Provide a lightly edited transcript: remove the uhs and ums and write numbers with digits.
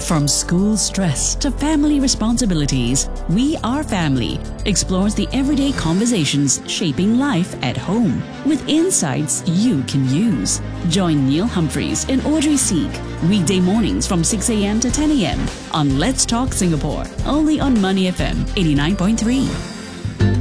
From school stress to family responsibilities, We Are Family explores the everyday conversations shaping life at home with insights you can use. Join Neil Humphreys and Audrey Seek weekday mornings from 6 a.m. to 10 a.m. on Let's Talk Singapore, only on Money FM 89.3.